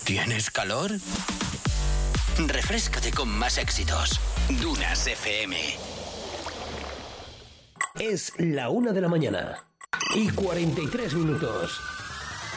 ¿Tienes calor? Refréscate con más éxitos. Dunas FM. Es la 1 de la mañana y 43 minutos.